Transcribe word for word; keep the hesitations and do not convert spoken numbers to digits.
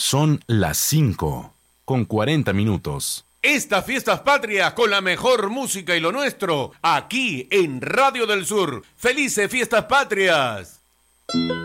Son las cinco, con cuarenta minutos. Estas fiestas patrias con la mejor música y lo nuestro, aquí en Radio del Sur. ¡Felices fiestas patrias!